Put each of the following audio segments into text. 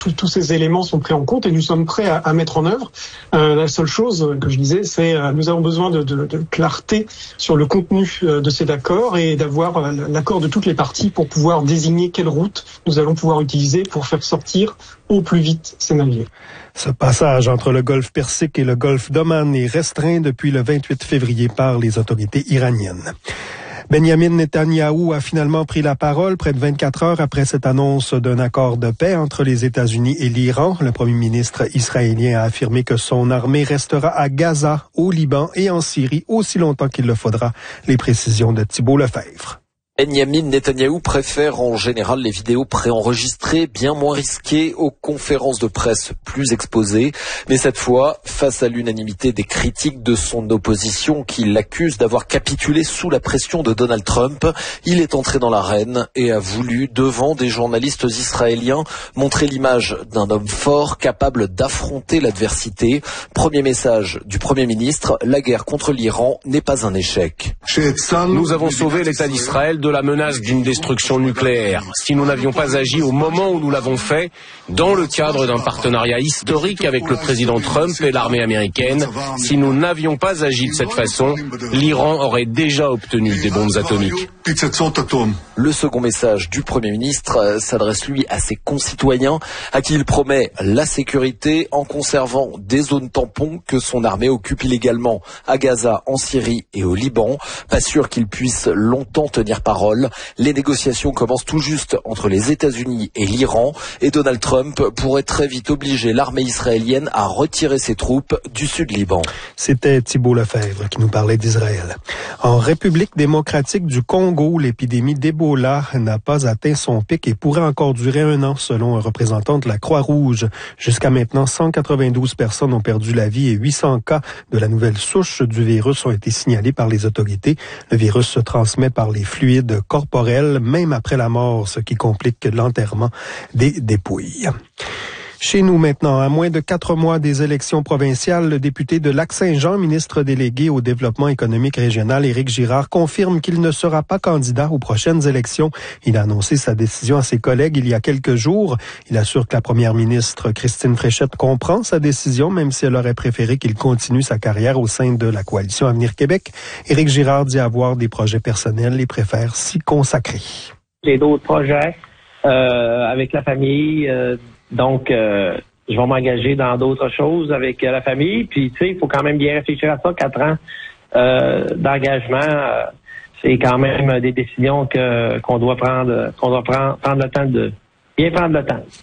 tous ces éléments sont pris en compte et nous sommes prêts à mettre en œuvre. La seule chose que je disais, c'est nous avons besoin de clarté sur le contenu de cet accord et d'avoir l'accord de toutes les parties pour pouvoir désigner quelle route nous allons pouvoir utiliser pour faire sortir au plus vite ces navires. Ce passage entre le golfe Persique et le golfe d'Oman est restreint depuis le 28 février par les autorités iraniennes. Benjamin Netanyahou a finalement pris la parole près de 24 heures après cette annonce d'un accord de paix entre les États-Unis et l'Iran. Le premier ministre israélien a affirmé que son armée restera à Gaza, au Liban et en Syrie aussi longtemps qu'il le faudra. Les précisions de Thibault Lefebvre. Benjamin Netanyahou préfère en général les vidéos préenregistrées, bien moins risquées, aux conférences de presse plus exposées. Mais cette fois, face à l'unanimité des critiques de son opposition qui l'accuse d'avoir capitulé sous la pression de Donald Trump, il est entré dans l'arène et a voulu, devant des journalistes israéliens, montrer l'image d'un homme fort capable d'affronter l'adversité. Premier message du Premier ministre, la guerre contre l'Iran n'est pas un échec. Nous avons sauvé l'État d'Israël de la menace d'une destruction nucléaire. Si nous n'avions pas agi au moment où nous l'avons fait, dans le cadre d'un partenariat historique avec le président Trump et l'armée américaine, si nous n'avions pas agi de cette façon, l'Iran aurait déjà obtenu des bombes atomiques. Le second message du Premier ministre s'adresse lui à ses concitoyens, à qui il promet la sécurité en conservant des zones tampons que son armée occupe illégalement à Gaza, en Syrie et au Liban. Pas sûr qu'il puisse longtemps tenir parole. Les négociations commencent tout juste entre les États-Unis et l'Iran et Donald Trump pourrait très vite obliger l'armée israélienne à retirer ses troupes du sud-Liban. C'était Thibault Lefebvre qui nous parlait d'Israël. En République démocratique du Congo, l'épidémie d'Ebola n'a pas atteint son pic et pourrait encore durer 1 an selon un représentant de la Croix-Rouge. Jusqu'à maintenant, 192 personnes ont perdu la vie et 800 cas de la nouvelle souche du virus ont été signalés par les autorités. Le virus se transmet par les fluides corporels, même après la mort, ce qui complique l'enterrement des dépouilles. Chez nous maintenant, à moins de 4 mois des élections provinciales, le député de Lac-Saint-Jean, ministre délégué au développement économique régional, Éric Girard, confirme qu'il ne sera pas candidat aux prochaines élections. Il a annoncé sa décision à ses collègues il y a quelques jours. Il assure que la première ministre, Christine Fréchette, comprend sa décision, même si elle aurait préféré qu'il continue sa carrière au sein de la coalition Avenir Québec. Éric Girard dit avoir des projets personnels et préfère s'y consacrer. J'ai d'autres projets avec la famille. Donc, je vais m'engager dans d'autres choses avec la famille. Puis, tu sais, il faut quand même bien réfléchir à ça. 4 ans d'engagement, c'est quand même des décisions qu'on doit prendre le temps de bien prendre le temps.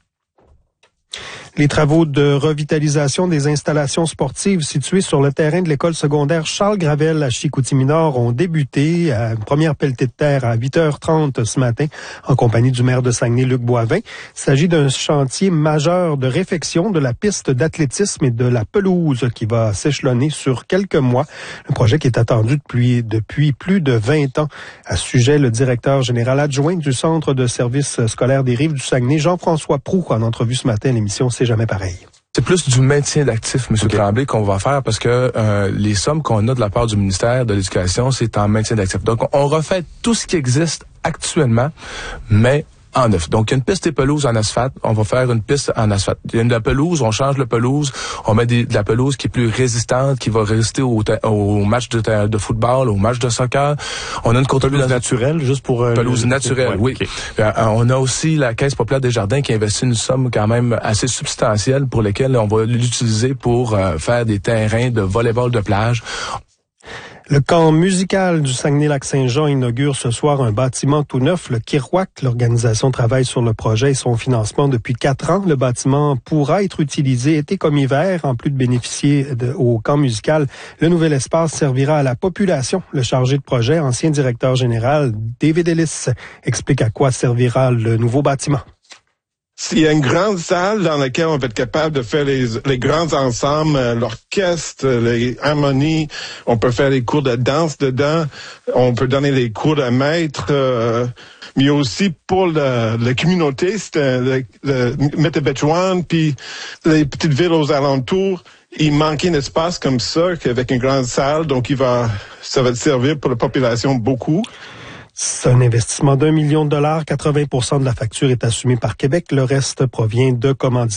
Les travaux de revitalisation des installations sportives situées sur le terrain de l'école secondaire Charles Gravel à Chicoutimi-Nord ont débuté à une première pelletée de terre à 8h30 ce matin en compagnie du maire de Saguenay, Luc Boivin. Il s'agit d'un chantier majeur de réfection de la piste d'athlétisme et de la pelouse qui va s'échelonner sur quelques mois. Le projet qui est attendu depuis plus de 20 ans. À ce sujet, le directeur général adjoint du Centre de services scolaires des Rives du Saguenay, Jean-François Proux, en entrevue ce matin à l'émission C'est jamais pareil. C'est plus du maintien d'actifs, M. Tremblay, qu'on va faire parce que les sommes qu'on a de la part du ministère de l'Éducation, c'est en maintien d'actifs. Donc, on refait tout ce qui existe actuellement, mais en neuf. Donc, il y a une piste et pelouse en asphalte. On va faire une piste en asphalte. Il y a de la pelouse, on change la pelouse. On met de la pelouse qui est plus résistante, qui va résister au match de football, au match de soccer. On a une pelouse naturelle, juste pour... pelouse naturelle, oui. Okay. On a aussi la Caisse populaire des jardins qui investit une somme quand même assez substantielle pour lesquelles on va l'utiliser pour faire des terrains de volley-ball de plage. Le camp musical du Saguenay-Lac-Saint-Jean inaugure ce soir un bâtiment tout neuf, le Kirouac. L'organisation travaille sur le projet et son financement depuis 4 ans. Le bâtiment pourra être utilisé été comme hiver. En plus de bénéficier au camp musical, le nouvel espace servira à la population. Le chargé de projet, ancien directeur général, David Ellis, explique à quoi servira le nouveau bâtiment. Il y a une grande salle dans laquelle on va être capable de faire les grands ensembles, l'orchestre, les harmonies. On peut faire les cours de danse dedans. On peut donner les cours de maître. Mais aussi pour la communauté, c'est le Métabetchouan, puis les petites villes aux alentours. Il manquait un espace comme ça, avec une grande salle. Donc, ça va servir pour la population beaucoup. C'est un investissement d'1 million de dollars. 80% de la facture est assumée par Québec. Le reste provient de commanditaires.